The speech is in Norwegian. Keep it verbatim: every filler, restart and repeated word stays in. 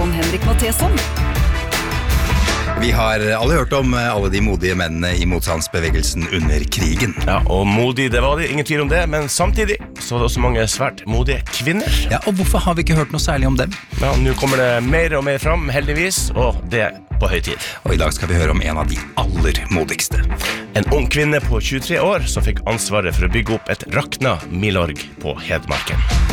Jan Henrik Matheson. Vi har alle hørt om alle de modige mennene I motstandsbevegelsen under krigen. Ja, og modig, det var det, ingen tvil om det, men samtidig så var det også mange svært modige kvinner. Ja, og hvorfor har vi ikke hørt noe særlig om dem? Ja, nå kommer det mer og mer fram, heldigvis, og det på høy tid. Og I dag skal vi høre om en av de aller modigste. En ung kvinne på tjuetre år som fikk ansvaret for å bygge opp et rakna Milorg på Hedmarken.